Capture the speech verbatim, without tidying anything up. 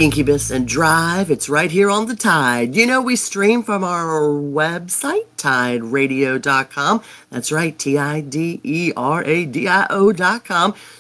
Incubus and Drive, it's right here on the Tide. You know, we stream from our website, tide radio dot com. That's right, T I D E R A D I O dot com.